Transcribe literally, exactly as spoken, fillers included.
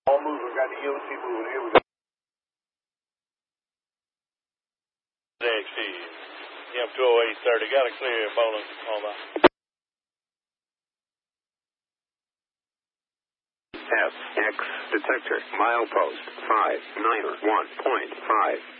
All moving. Got the E O C moving. Here we go. X T, M two oh eight thirty. Got a clear bowling on the F X detector milepost five nine one point five.